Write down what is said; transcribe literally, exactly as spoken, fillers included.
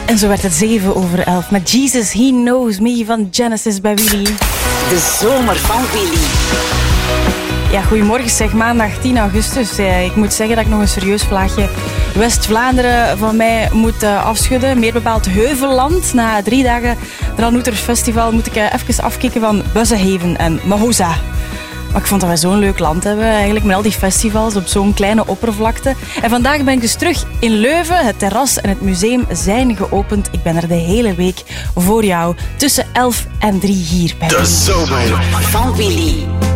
En zo werd het zeven over elf met Jesus, He Knows Me van Genesis bij Willy. De zomer van Willy. Ja, goedemorgen zeg, maandag tien augustus. Ik moet zeggen dat ik nog een serieus vlaagje West-Vlaanderen van mij moet uh, afschudden. Meer bepaald Heuvelland. Na drie dagen Dranouter Festival moet ik uh, even afkicken van Buzzenhaven en Mahoza. Maar ik vond dat wij zo'n leuk land hebben, eigenlijk met al die festivals op zo'n kleine oppervlakte. En vandaag ben ik dus terug in Leuven. Het terras en het museum zijn geopend. Ik ben er de hele week voor jou tussen elf en drie hier bij De zomer van Willy.